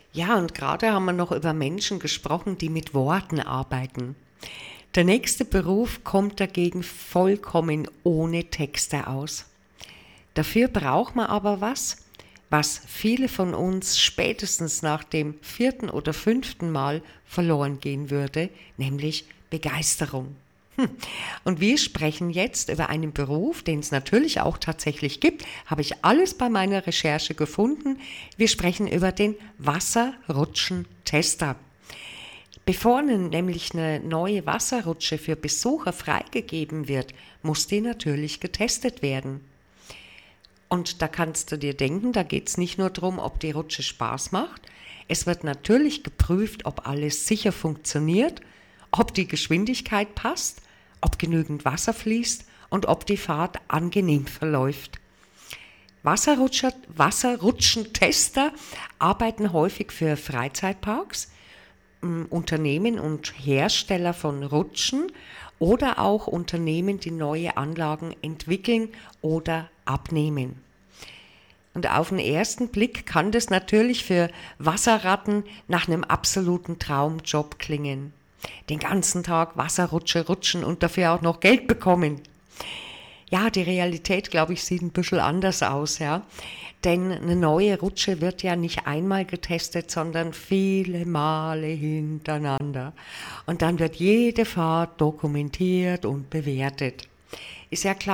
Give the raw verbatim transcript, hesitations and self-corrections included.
Ja, und gerade haben wir noch über Menschen gesprochen, die mit Worten arbeiten. Der nächste Beruf kommt dagegen vollkommen ohne Texte aus. Dafür braucht man aber was, was viele von uns spätestens nach dem vierten oder fünften Mal verloren gehen würde, nämlich Begeisterung. Hm. Und wir sprechen jetzt über einen Beruf, den es natürlich auch tatsächlich gibt, habe ich alles bei meiner Recherche gefunden. Wir sprechen über den Wasserrutschentester. Bevor nämlich eine neue Wasserrutsche für Besucher freigegeben wird, muss die natürlich getestet werden. Und da kannst du dir denken, da geht es nicht nur darum, ob die Rutsche Spaß macht. Es wird natürlich geprüft, ob alles sicher funktioniert, ob die Geschwindigkeit passt, ob genügend Wasser fließt und ob die Fahrt angenehm verläuft. Wasserrutscher, Wasserrutschentester arbeiten häufig für Freizeitparks, Unternehmen und Hersteller von Rutschen oder auch Unternehmen, die neue Anlagen entwickeln oder abnehmen. Und auf den ersten Blick kann das natürlich für Wasserratten nach einem absoluten Traumjob klingen. Den ganzen Tag Wasserrutsche rutschen und dafür auch noch Geld bekommen. Ja, die Realität, glaube ich, sieht ein bisschen anders aus, ja. Denn eine neue Rutsche wird ja nicht einmal getestet, sondern viele Male hintereinander. Und dann wird jede Fahrt dokumentiert und bewertet. Ist ja klar.